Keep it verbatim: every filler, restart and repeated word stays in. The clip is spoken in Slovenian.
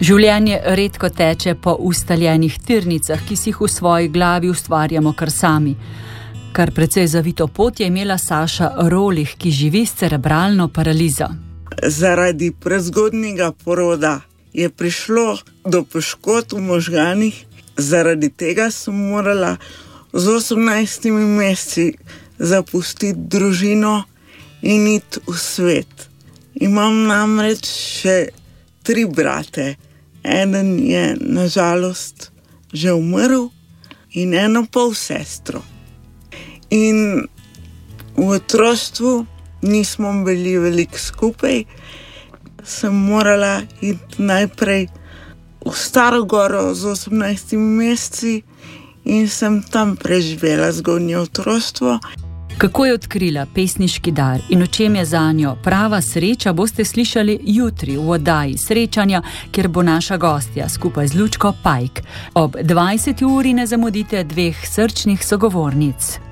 Življenje redko teče po ustaljenih tirnicah, ki si jih v svoji glavi ustvarjamo kar sami. Kar precej zavito pot je imela Saša Rolih, ki živi s cerebralno paralizo. Zaradi prezgodnjega poroda je prišlo do poškodb v možganih, zaradi tega sem morala z osemnajstimi meseci zapustiti družino in iti v svet. Imam namreč še tri brate. Eden je nažalost že umrl in eno pol sestro. In v otroštvu nismo bili veliko skupaj. Sem morala iti najprej v Staro Goro z osemnajstimi meseci in sem tam preživela zgodnje otroštvo. Kako je odkrila pesniški dar in o čem je zanjo prava sreča, boste slišali jutri v oddaji Srečanja, kjer bo naša gostja skupaj z Lučko Pajk. Ob dvajseti uri ne zamudite dveh srčnih sogovornic.